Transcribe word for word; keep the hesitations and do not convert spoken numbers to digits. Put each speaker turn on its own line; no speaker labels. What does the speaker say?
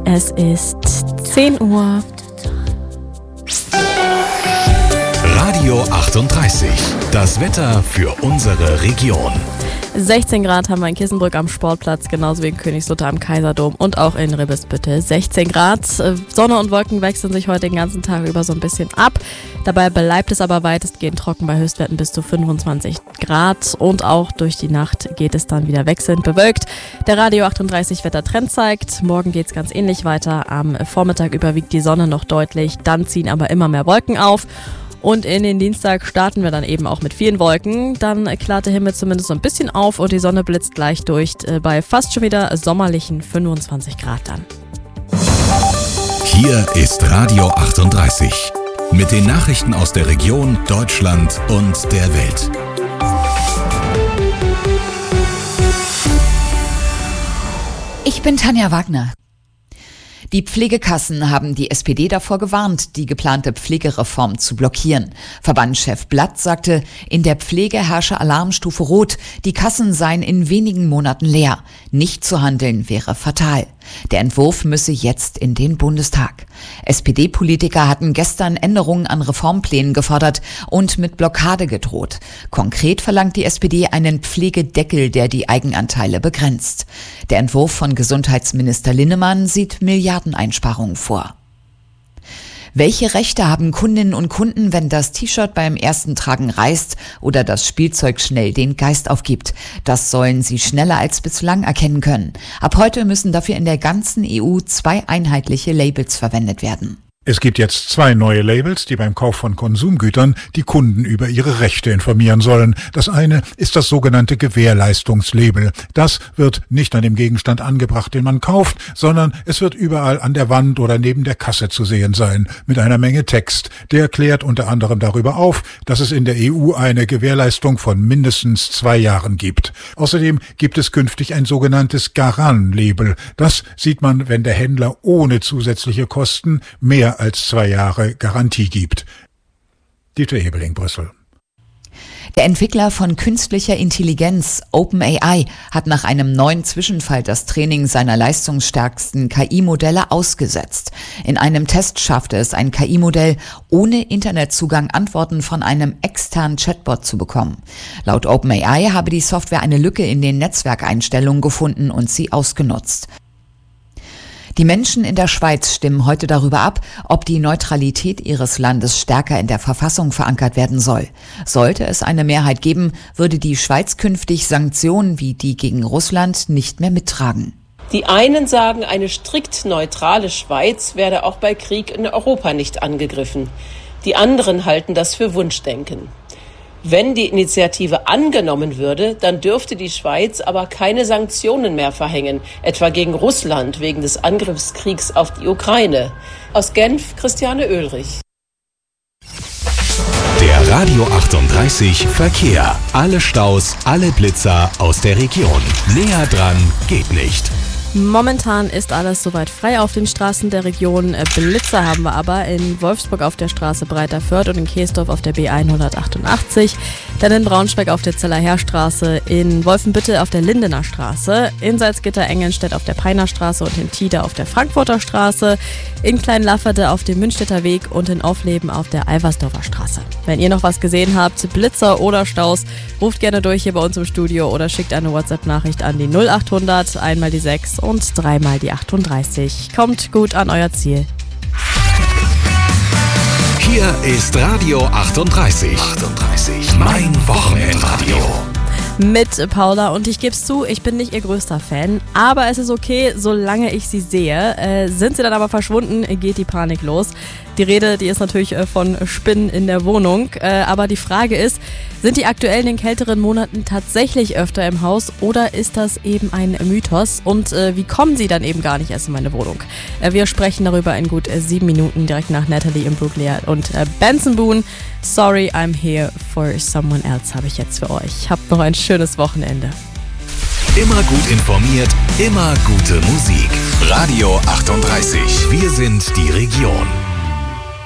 Es ist zehn Uhr.
Radio achtunddreißig, das Wetter für unsere Region.
sechzehn Grad haben wir in Kissenbrück am Sportplatz, genauso wie in Königslutter am Kaiserdom und auch in Ribbesbüttel. sechzehn Grad. Sonne und Wolken wechseln sich heute den ganzen Tag über so ein bisschen ab. Dabei bleibt es aber weitestgehend trocken bei Höchstwerten bis zu fünfundzwanzig Grad. Und auch durch die Nacht geht es dann wieder wechselnd bewölkt. Der Radio achtunddreißig Wettertrend zeigt, morgen geht es ganz ähnlich weiter. Am Vormittag überwiegt die Sonne noch deutlich, dann ziehen aber immer mehr Wolken auf. Und in den Dienstag starten wir dann eben auch mit vielen Wolken. Dann klart der Himmel zumindest so ein bisschen auf und die Sonne blitzt gleich durch bei fast schon wieder sommerlichen fünfundzwanzig Grad dann.
Hier ist Radio achtunddreißig mit den Nachrichten aus der Region, Deutschland und der Welt.
Ich bin Tanja Wagner. Die Pflegekassen haben die S P D davor gewarnt, die geplante Pflegereform zu blockieren. Verbandschef Blatt sagte, in der Pflege herrsche Alarmstufe Rot. Die Kassen seien in wenigen Monaten leer. Nicht zu handeln wäre fatal. Der Entwurf müsse jetzt in den Bundestag. S P D-Politiker hatten gestern Änderungen an Reformplänen gefordert und mit Blockade gedroht. Konkret verlangt die S P D einen Pflegedeckel, der die Eigenanteile begrenzt. Der Entwurf von Gesundheitsminister Linnemann sieht Milliardeneinsparungen vor. Welche Rechte haben Kundinnen und Kunden, wenn das T-Shirt beim ersten Tragen reißt oder das Spielzeug schnell den Geist aufgibt? Das sollen sie schneller als bislang erkennen können. Ab heute müssen dafür in der ganzen E U zwei einheitliche Labels verwendet werden.
Es gibt jetzt zwei neue Labels, die beim Kauf von Konsumgütern die Kunden über ihre Rechte informieren sollen. Das eine ist das sogenannte Gewährleistungslabel. Das wird nicht an dem Gegenstand angebracht, den man kauft, sondern es wird überall an der Wand oder neben der Kasse zu sehen sein, mit einer Menge Text. Der klärt unter anderem darüber auf, dass es in der E U eine Gewährleistung von mindestens zwei Jahren gibt. Außerdem gibt es künftig ein sogenanntes Garant-Label. Das sieht man, wenn der Händler ohne zusätzliche Kosten mehr als zwei Jahre Garantie gibt. Dieter Hebeling, Brüssel.
Der Entwickler von künstlicher Intelligenz, OpenAI, hat nach einem neuen Zwischenfall das Training seiner leistungsstärksten K I-Modelle ausgesetzt. In einem Test schaffte es ein K I-Modell, ohne Internetzugang Antworten von einem externen Chatbot zu bekommen. Laut OpenAI habe die Software eine Lücke in den Netzwerkeinstellungen gefunden und sie ausgenutzt. Die Menschen in der Schweiz stimmen heute darüber ab, ob die Neutralität ihres Landes stärker in der Verfassung verankert werden soll. Sollte es eine Mehrheit geben, würde die Schweiz künftig Sanktionen wie die gegen Russland nicht mehr mittragen.
Die einen sagen, eine strikt neutrale Schweiz werde auch bei Krieg in Europa nicht angegriffen. Die anderen halten das für Wunschdenken. Wenn die Initiative angenommen würde, dann dürfte die Schweiz aber keine Sanktionen mehr verhängen, etwa gegen Russland wegen des Angriffskriegs auf die Ukraine. Aus Genf, Christiane Oehlrich.
Der Radio achtunddreißig Verkehr. Alle Staus, alle Blitzer aus der Region. Näher dran geht nicht.
Momentan ist alles soweit frei auf den Straßen der Region. Blitzer haben wir aber in Wolfsburg auf der Straße Breiter Förth und in Keesdorf auf der B hundertachtundachtzig. Dann in Braunschweig auf der Zeller Heerstraße, in Wolfenbüttel auf der Lindener Straße, in Salzgitter-Engelnstedt auf der Peiner Straße und in Tida auf der Frankfurter Straße, in Kleinlafferte auf dem Münchstädter Weg und in Aufleben auf der Alversdorfer Straße. Wenn ihr noch was gesehen habt, Blitzer oder Staus, ruft gerne durch hier bei uns im Studio oder schickt eine WhatsApp-Nachricht an die null achthundert, einmal die sechs und dreimal die achtunddreißig. Kommt gut an euer Ziel.
Hier ist Radio achtunddreißig. achtunddreißig. Mein Wochenendradio.
Mit Paula und ich geb's zu, ich bin nicht ihr größter Fan, aber es ist okay, solange ich sie sehe. Äh, sind sie dann aber verschwunden, geht die Panik los. Die Rede, die ist natürlich äh, von Spinnen in der Wohnung, äh, aber die Frage ist, sind die aktuell in den kälteren Monaten tatsächlich öfter im Haus oder ist das eben ein Mythos und äh, wie kommen sie dann eben gar nicht erst in meine Wohnung? Äh, wir sprechen darüber in gut äh, sieben Minuten direkt nach Natalie Imbruglia und äh, Benson Boone. Sorry, I'm here for someone else habe ich jetzt für euch. Habt noch ein schönes Wochenende.
Immer gut informiert, immer gute Musik. Radio achtunddreißig. Wir sind die Region.